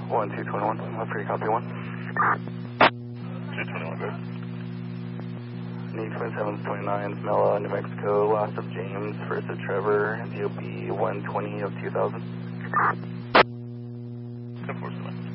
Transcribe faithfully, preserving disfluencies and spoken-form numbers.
one two twenty-one, one three, copy one. two twenty-one, good. Need twenty-seven twenty-nine, Mela, New Mexico, loss of James, first of Trevor, D O B one twenty of two thousand. ten four seven.